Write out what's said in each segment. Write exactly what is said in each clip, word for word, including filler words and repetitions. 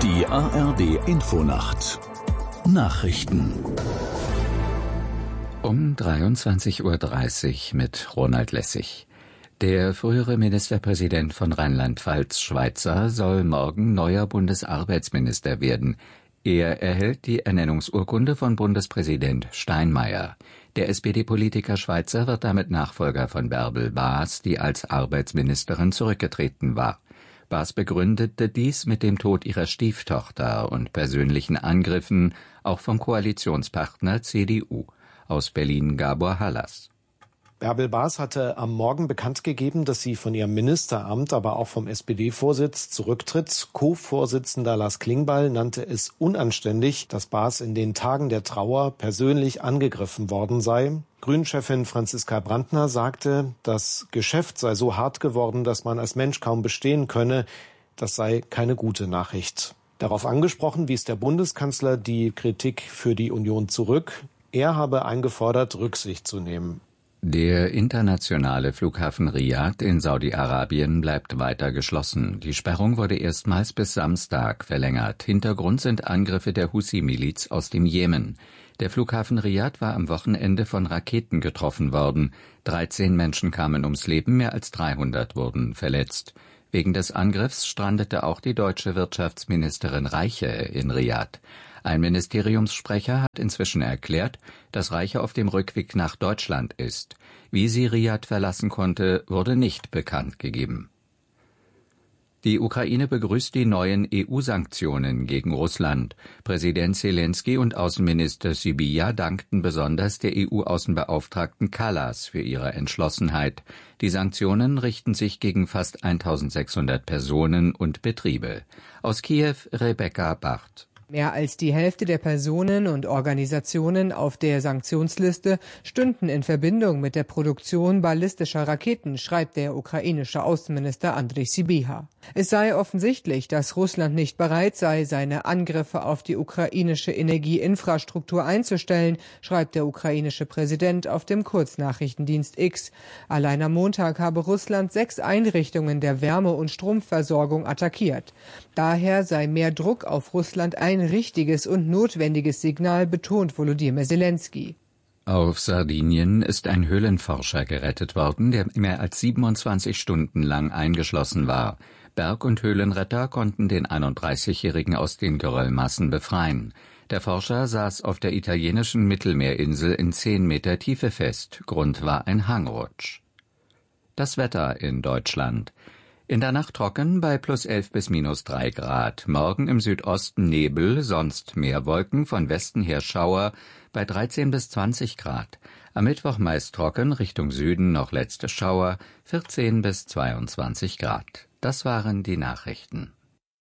Die A R D-Infonacht Nachrichten um dreiundzwanzig Uhr dreißig mit Ronald Lessig. Der frühere Ministerpräsident von Rheinland-Pfalz, Schweitzer, soll morgen neuer Bundesarbeitsminister werden. Er erhält die Ernennungsurkunde von Bundespräsident Steinmeier. Der S P D-Politiker Schweitzer wird damit Nachfolger von Bärbel Baas, die als Arbeitsministerin zurückgetreten war. Baas begründete dies mit dem Tod ihrer Stieftochter und persönlichen Angriffen, auch vom Koalitionspartner C D U. Aus Berlin Gabor Hallas. Bärbel Baas hatte am Morgen bekannt gegeben, dass sie von ihrem Ministeramt, aber auch vom S P D-Vorsitz zurücktritt. Co-Vorsitzender Lars Klingbeil nannte es unanständig, dass Baas in den Tagen der Trauer persönlich angegriffen worden sei. Grünen-Chefin Franziska Brandner sagte, das Geschäft sei so hart geworden, dass man als Mensch kaum bestehen könne. Das sei keine gute Nachricht. Darauf angesprochen wies der Bundeskanzler die Kritik für die Union zurück. Er habe eingefordert, Rücksicht zu nehmen. Der internationale Flughafen Riad in Saudi-Arabien bleibt weiter geschlossen. Die Sperrung wurde erstmals bis Samstag verlängert. Hintergrund sind Angriffe der Husi-Miliz aus dem Jemen. Der Flughafen Riad war am Wochenende von Raketen getroffen worden. dreizehn Menschen kamen ums Leben, mehr als dreihundert wurden verletzt. Wegen des Angriffs strandete auch die deutsche Wirtschaftsministerin Reiche in Riad. Ein Ministeriumssprecher hat inzwischen erklärt, dass Reiche auf dem Rückweg nach Deutschland ist. Wie sie Riad verlassen konnte, wurde nicht bekannt gegeben. Die Ukraine begrüßt die neuen E U-Sanktionen gegen Russland. Präsident Zelensky und Außenminister Sybiha dankten besonders der E U-Außenbeauftragten Kallas für ihre Entschlossenheit. Die Sanktionen richten sich gegen fast eintausendsechshundert Personen und Betriebe. Aus Kiew Rebecca Barth. Mehr als die Hälfte der Personen und Organisationen auf der Sanktionsliste stünden in Verbindung mit der Produktion ballistischer Raketen, schreibt der ukrainische Außenminister Andrei Sybiha. Es sei offensichtlich, dass Russland nicht bereit sei, seine Angriffe auf die ukrainische Energieinfrastruktur einzustellen, schreibt der ukrainische Präsident auf dem Kurznachrichtendienst X. Allein am Montag habe Russland sechs Einrichtungen der Wärme- und Stromversorgung attackiert. Daher sei mehr Druck auf Russland ein Ein richtiges und notwendiges Signal, betont Volodymyr Zelensky. Auf Sardinien ist ein Höhlenforscher gerettet worden, der mehr als siebenundzwanzig Stunden lang eingeschlossen war. Berg- und Höhlenretter konnten den einunddreißigjährigen aus den Geröllmassen befreien. Der Forscher saß auf der italienischen Mittelmeerinsel in zehn Meter Tiefe fest. Grund war ein Hangrutsch. Das Wetter in Deutschland. In der Nacht trocken bei plus elf bis minus drei Grad. Morgen im Südosten Nebel, sonst mehr Wolken, von Westen her Schauer bei dreizehn bis zwanzig Grad. Am Mittwoch meist trocken, Richtung Süden noch letzte Schauer, vierzehn bis zweiundzwanzig Grad. Das waren die Nachrichten.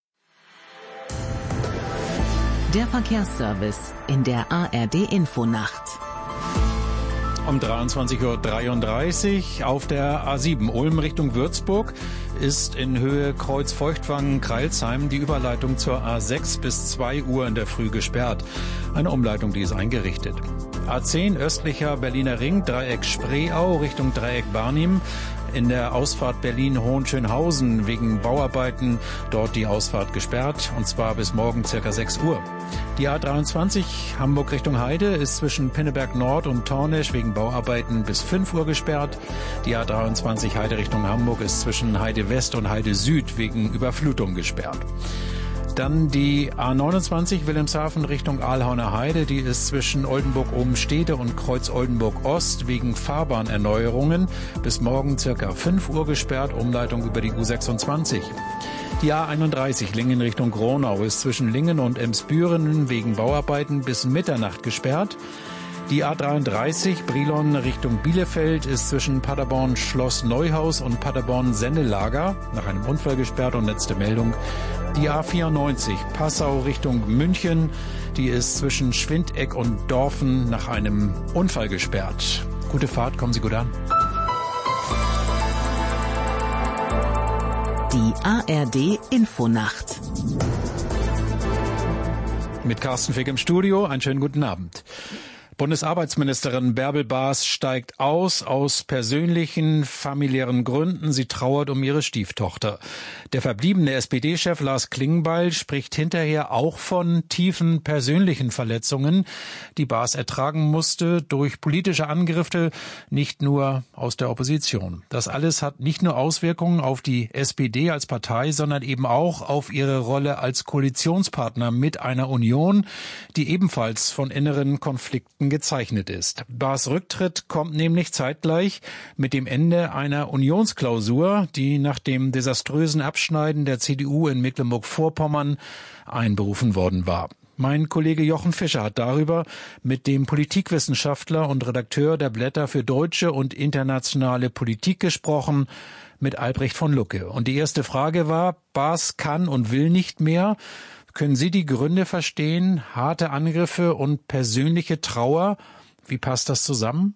Der Verkehrsservice in der A R D-Infonacht. Um dreiundzwanzig Uhr dreiunddreißig auf der A sieben Ulm Richtung Würzburg ist in Höhe Kreuz Feuchtwangen-Kreilsheim die Überleitung zur A sechs bis zwei Uhr in der Früh gesperrt. Eine Umleitung, die ist eingerichtet. A zehn östlicher Berliner Ring, Dreieck Spreeau Richtung Dreieck Barnim. In der Ausfahrt Berlin-Hohenschönhausen wegen Bauarbeiten dort die Ausfahrt gesperrt, und zwar bis morgen circa sechs Uhr. Die A dreiundzwanzig Hamburg Richtung Heide ist zwischen Pinneberg Nord und Tornesch wegen Bauarbeiten bis fünf Uhr gesperrt. Die A dreiundzwanzig Heide Richtung Hamburg ist zwischen Heide West und Heide Süd wegen Überflutung gesperrt. Dann die A neunundzwanzig Wilhelmshaven Richtung Aalhauner Heide, die ist zwischen Oldenburg-Obenstede und Kreuz Oldenburg-Ost wegen Fahrbahnerneuerungen bis morgen circa fünf Uhr gesperrt, Umleitung über die U sechsundzwanzig. Die A einunddreißig Lingen Richtung Gronau ist zwischen Lingen und Emsbüren wegen Bauarbeiten bis Mitternacht gesperrt. Die A dreiunddreißig Brilon Richtung Bielefeld ist zwischen Paderborn Schloss Neuhaus und Paderborn Sennelager nach einem Unfall gesperrt, und letzte Meldung. Die A vierundneunzig Passau Richtung München, die ist zwischen Schwindeck und Dorfen nach einem Unfall gesperrt. Gute Fahrt, kommen Sie gut an. Die A R D-Infonacht. Mit Carsten Fick im Studio, einen schönen guten Abend. Bundesarbeitsministerin Bärbel Baas steigt aus, aus persönlichen, familiären Gründen. Sie trauert um ihre Stieftochter. Der verbliebene S P D-Chef Lars Klingbeil spricht hinterher auch von tiefen persönlichen Verletzungen, die Baas ertragen musste durch politische Angriffe, nicht nur aus der Opposition. Das alles hat nicht nur Auswirkungen auf die S P D als Partei, sondern eben auch auf ihre Rolle als Koalitionspartner mit einer Union, die ebenfalls von inneren Konflikten gezeichnet ist. Baas Rücktritt kommt nämlich zeitgleich mit dem Ende einer Unionsklausur, die nach dem desaströsen Abschneiden der C D U in Mecklenburg-Vorpommern einberufen worden war. Mein Kollege Jochen Fischer hat darüber mit dem Politikwissenschaftler und Redakteur der Blätter für deutsche und internationale Politik gesprochen, mit Albrecht von Lucke. Und die erste Frage war, Baas kann und will nicht mehr. Können Sie die Gründe verstehen? Harte Angriffe und persönliche Trauer. Wie passt das zusammen?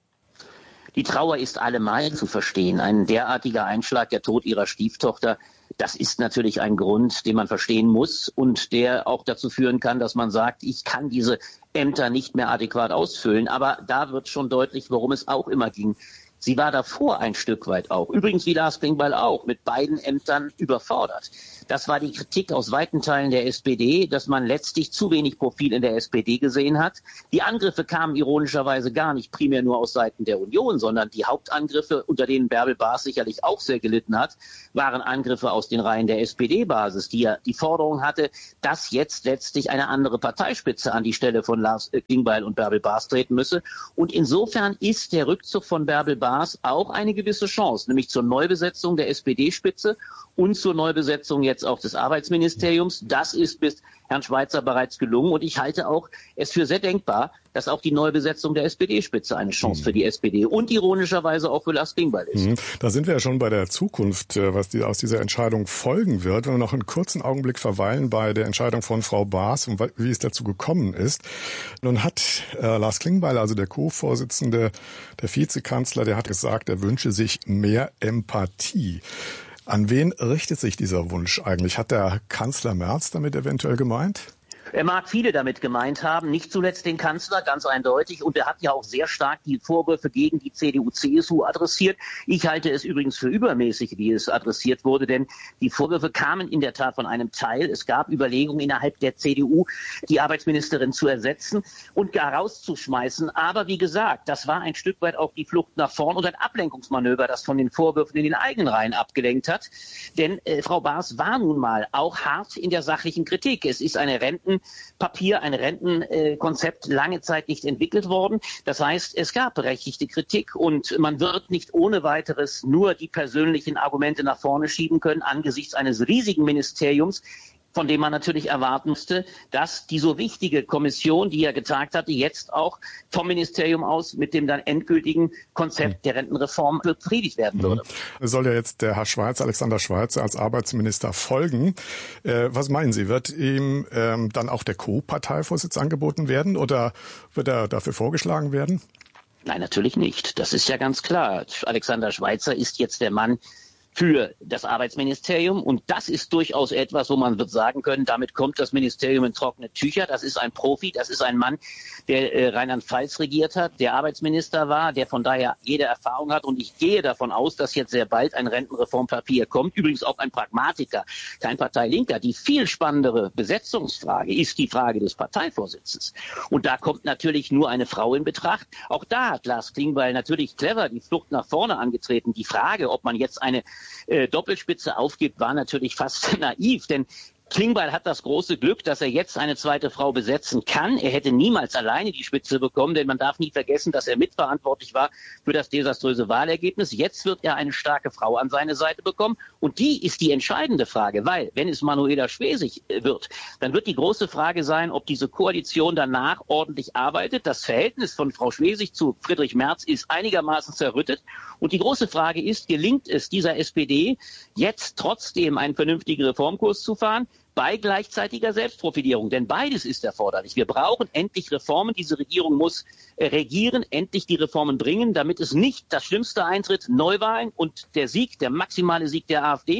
Die Trauer ist allemal zu verstehen. Ein derartiger Einschlag, der Tod ihrer Stieftochter, das ist natürlich ein Grund, den man verstehen muss und der auch dazu führen kann, dass man sagt, ich kann diese Ämter nicht mehr adäquat ausfüllen. Aber da wird schon deutlich, worum es auch immer ging. Sie war davor ein Stück weit auch, übrigens wie Lars Klingbeil auch, mit beiden Ämtern überfordert. Das war die Kritik aus weiten Teilen der S P D, dass man letztlich zu wenig Profil in der S P D gesehen hat. Die Angriffe kamen ironischerweise gar nicht primär nur aus Seiten der Union, sondern die Hauptangriffe, unter denen Bärbel Baas sicherlich auch sehr gelitten hat, waren Angriffe aus den Reihen der S P D-Basis, die ja die Forderung hatte, dass jetzt letztlich eine andere Parteispitze an die Stelle von Lars Klingbeil und Bärbel Baas treten müsse. Und insofern ist der Rückzug von Bärbel Baas auch eine gewisse Chance, nämlich zur Neubesetzung der S P D-Spitze und zur Neubesetzung jetzt auch des Arbeitsministeriums. Das ist bis Herrn Schweizer bereits gelungen. Und ich halte auch es für sehr denkbar, dass auch die Neubesetzung der S P D-Spitze eine Chance mhm. für die S P D und ironischerweise auch für Lars Klingbeil ist. Mhm. Da sind wir ja schon bei der Zukunft, was die, aus dieser Entscheidung folgen wird. Wenn wir noch einen kurzen Augenblick verweilen bei der Entscheidung von Frau Baas und wie es dazu gekommen ist. Nun hat äh, Lars Klingbeil, also der Co-Vorsitzende, der Vizekanzler, der hat gesagt, er wünsche sich mehr Empathie. An wen richtet sich dieser Wunsch eigentlich? Hat der Kanzler Merz damit eventuell gemeint? Er mag viele damit gemeint haben, nicht zuletzt den Kanzler, ganz eindeutig. Und er hat ja auch sehr stark die Vorwürfe gegen die C D U C S U adressiert. Ich halte es übrigens für übermäßig, wie es adressiert wurde, denn die Vorwürfe kamen in der Tat von einem Teil. Es gab Überlegungen innerhalb der C D U, die Arbeitsministerin zu ersetzen und gar rauszuschmeißen. Aber wie gesagt, das war ein Stück weit auch die Flucht nach vorn und ein Ablenkungsmanöver, das von den Vorwürfen in den eigenen Reihen abgelenkt hat. Denn äh, Frau Baas war nun mal auch hart in der sachlichen Kritik. Es ist eine Renten Papier, ein Rentenkonzept lange Zeit nicht entwickelt worden. Das heißt, es gab berechtigte Kritik und man wird nicht ohne weiteres nur die persönlichen Argumente nach vorne schieben können angesichts eines riesigen Ministeriums, von dem man natürlich erwarten musste, dass die so wichtige Kommission, die ja getagt hatte, jetzt auch vom Ministerium aus mit dem dann endgültigen Konzept der Rentenreform befriedigt werden würde. Es soll ja jetzt der Herr Schweizer, Alexander Schweizer, als Arbeitsminister folgen. Äh, was meinen Sie, wird ihm ähm, dann auch der Co-Parteivorsitz angeboten werden oder wird er dafür vorgeschlagen werden? Nein, natürlich nicht. Das ist ja ganz klar. Alexander Schweizer ist jetzt der Mann für das Arbeitsministerium. Und das ist durchaus etwas, wo man wird sagen können, damit kommt das Ministerium in trockene Tücher. Das ist ein Profi, das ist ein Mann, der äh, Rheinland-Pfalz regiert hat, der Arbeitsminister war, der von daher jede Erfahrung hat. Und ich gehe davon aus, dass jetzt sehr bald ein Rentenreformpapier kommt. Übrigens auch ein Pragmatiker, kein Parteilinker. Die viel spannendere Besetzungsfrage ist die Frage des Parteivorsitzes. Und da kommt natürlich nur eine Frau in Betracht. Auch da hat Lars Klingbeil natürlich clever die Flucht nach vorne angetreten. Die Frage, ob man jetzt eine Äh, Doppelspitze aufgibt, war natürlich fast naiv, denn Klingbeil hat das große Glück, dass er jetzt eine zweite Frau besetzen kann. Er hätte niemals alleine die Spitze bekommen, denn man darf nie vergessen, dass er mitverantwortlich war für das desaströse Wahlergebnis. Jetzt wird er eine starke Frau an seine Seite bekommen. Und die ist die entscheidende Frage, weil wenn es Manuela Schwesig wird, dann wird die große Frage sein, ob diese Koalition danach ordentlich arbeitet. Das Verhältnis von Frau Schwesig zu Friedrich Merz ist einigermaßen zerrüttet. Und die große Frage ist, gelingt es dieser S P D jetzt trotzdem einen vernünftigen Reformkurs zu fahren? Bei gleichzeitiger Selbstprofilierung. Denn beides ist erforderlich. Wir brauchen endlich Reformen. Diese Regierung muss äh, regieren, endlich die Reformen bringen, damit es nicht das Schlimmste eintritt, Neuwahlen und der Sieg, der maximale Sieg der AfD.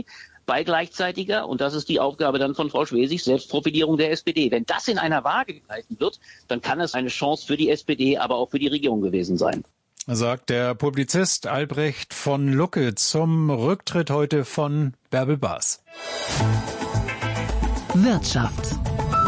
bei gleichzeitiger, und das ist die Aufgabe dann von Frau Schwesig, Selbstprofilierung der S P D. Wenn das in einer Waage gehalten wird, dann kann es eine Chance für die S P D, aber auch für die Regierung gewesen sein. Sagt der Publizist Albrecht von Lucke zum Rücktritt heute von Bärbel Baas. Wirtschaft.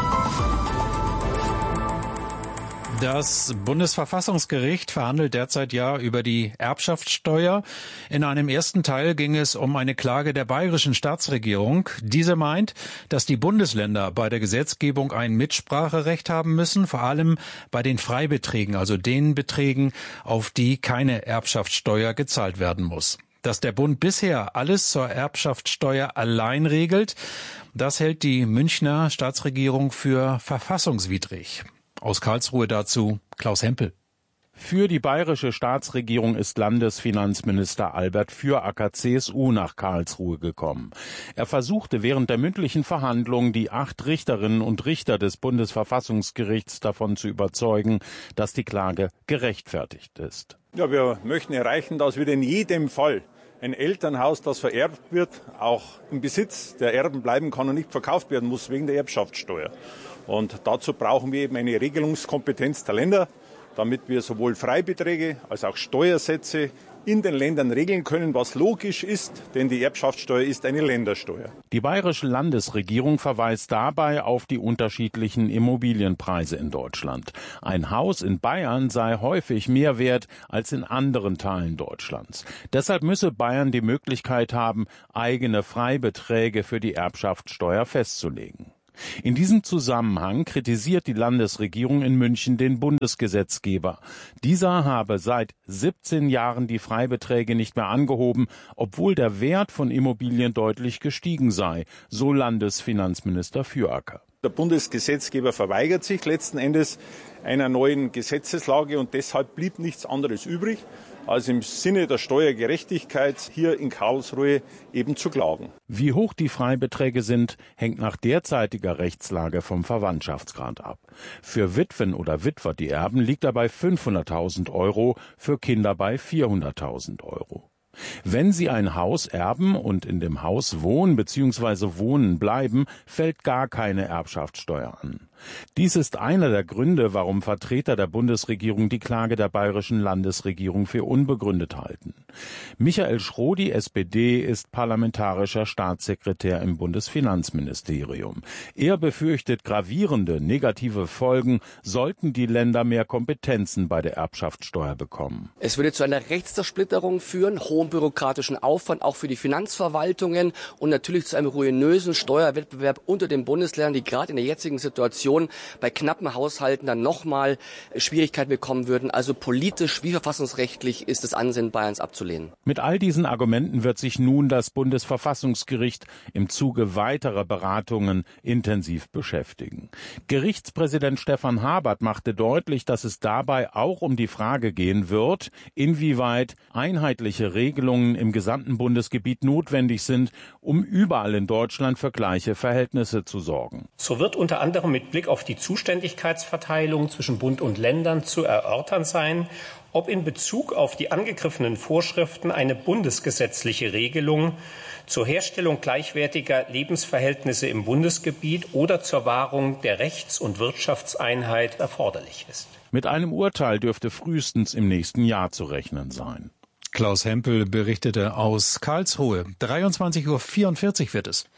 Das Bundesverfassungsgericht verhandelt derzeit ja über die Erbschaftssteuer. In einem ersten Teil ging es um eine Klage der bayerischen Staatsregierung. Diese meint, dass die Bundesländer bei der Gesetzgebung ein Mitspracherecht haben müssen, vor allem bei den Freibeträgen, also den Beträgen, auf die keine Erbschaftssteuer gezahlt werden muss. Dass der Bund bisher alles zur Erbschaftssteuer allein regelt, das hält die Münchner Staatsregierung für verfassungswidrig. Aus Karlsruhe dazu Klaus Hempel. Für die bayerische Staatsregierung ist Landesfinanzminister Albert Füracker C S U nach Karlsruhe gekommen. Er versuchte während der mündlichen Verhandlungen die acht Richterinnen und Richter des Bundesverfassungsgerichts davon zu überzeugen, dass die Klage gerechtfertigt ist. Ja, wir möchten erreichen, dass wieder in jedem Fall ein Elternhaus, das vererbt wird, auch im Besitz der Erben bleiben kann und nicht verkauft werden muss wegen der Erbschaftssteuer. Und dazu brauchen wir eben eine Regelungskompetenz der Länder, damit wir sowohl Freibeträge als auch Steuersätze in den Ländern regeln können, was logisch ist, denn die Erbschaftssteuer ist eine Ländersteuer. Die bayerische Landesregierung verweist dabei auf die unterschiedlichen Immobilienpreise in Deutschland. Ein Haus in Bayern sei häufig mehr wert als in anderen Teilen Deutschlands. Deshalb müsse Bayern die Möglichkeit haben, eigene Freibeträge für die Erbschaftssteuer festzulegen. In diesem Zusammenhang kritisiert die Landesregierung in München den Bundesgesetzgeber. Dieser habe seit siebzehn Jahren die Freibeträge nicht mehr angehoben, obwohl der Wert von Immobilien deutlich gestiegen sei, so Landesfinanzminister Füracker. Der Bundesgesetzgeber verweigert sich letzten Endes einer neuen Gesetzeslage und deshalb blieb nichts anderes übrig, als im Sinne der Steuergerechtigkeit hier in Karlsruhe eben zu klagen. Wie hoch die Freibeträge sind, hängt nach derzeitiger Rechtslage vom Verwandtschaftsgrad ab. Für Witwen oder Witwer, die erben, liegt er bei fünfhunderttausend Euro, für Kinder bei vierhunderttausend Euro. Wenn Sie ein Haus erben und in dem Haus wohnen bzw. wohnen bleiben, fällt gar keine Erbschaftssteuer an. Dies ist einer der Gründe, warum Vertreter der Bundesregierung die Klage der bayerischen Landesregierung für unbegründet halten. Michael Schrodi, S P D, ist parlamentarischer Staatssekretär im Bundesfinanzministerium. Er befürchtet gravierende negative Folgen, sollten die Länder mehr Kompetenzen bei der Erbschaftssteuer bekommen. Es würde zu einer Rechtszersplitterung führen, hohem bürokratischen Aufwand auch für die Finanzverwaltungen und natürlich zu einem ruinösen Steuerwettbewerb unter den Bundesländern, die gerade in der jetzigen Situation bei knappen Haushalten dann nochmal Schwierigkeiten bekommen würden. Also politisch wie verfassungsrechtlich ist das Ansinnen Bayerns abzulehnen. Mit all diesen Argumenten wird sich nun das Bundesverfassungsgericht im Zuge weiterer Beratungen intensiv beschäftigen. Gerichtspräsident Stefan Habert machte deutlich, dass es dabei auch um die Frage gehen wird, inwieweit einheitliche Regelungen im gesamten Bundesgebiet notwendig sind, um überall in Deutschland für gleiche Verhältnisse zu sorgen. So wird unter anderem mit Blick auf die Zuständigkeitsverteilung zwischen Bund und Ländern zu erörtern sein, ob in Bezug auf die angegriffenen Vorschriften eine bundesgesetzliche Regelung zur Herstellung gleichwertiger Lebensverhältnisse im Bundesgebiet oder zur Wahrung der Rechts- und Wirtschaftseinheit erforderlich ist. Mit einem Urteil dürfte frühestens im nächsten Jahr zu rechnen sein. Klaus Hempel berichtete aus Karlsruhe. dreiundzwanzig Uhr vierundvierzig wird es.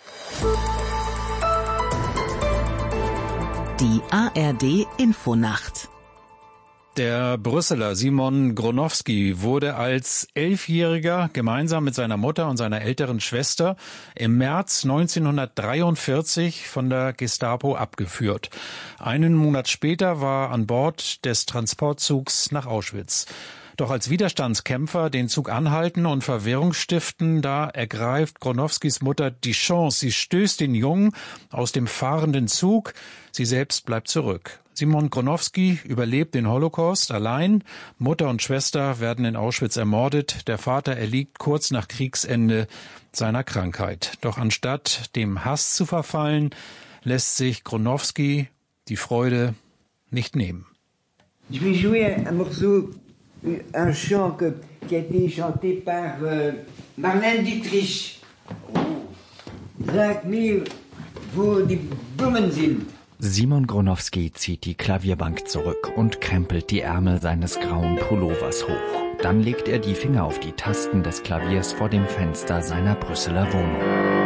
Die A R D Infonacht. Der Brüsseler Simon Gronowski wurde als Elfjähriger gemeinsam mit seiner Mutter und seiner älteren Schwester im März neunzehnhundertdreiundvierzig von der Gestapo abgeführt. Einen Monat später war er an Bord des Transportzugs nach Auschwitz. Doch als Widerstandskämpfer den Zug anhalten und Verwirrung stiften, da ergreift Gronowskis Mutter die Chance. Sie stößt den Jungen aus dem fahrenden Zug. Sie selbst bleibt zurück. Simon Gronowski überlebt den Holocaust allein. Mutter und Schwester werden in Auschwitz ermordet. Der Vater erliegt kurz nach Kriegsende seiner Krankheit. Doch anstatt dem Hass zu verfallen, lässt sich Gronowski die Freude nicht nehmen. Ich will jouer un morceau, un chant qui a été chanté par euh, Marlène Dietrich. Sag mir, wo die Blumen sind. Simon Gronowski zieht die Klavierbank zurück und krempelt die Ärmel seines grauen Pullovers hoch. Dann legt er die Finger auf die Tasten des Klaviers vor dem Fenster seiner Brüsseler Wohnung.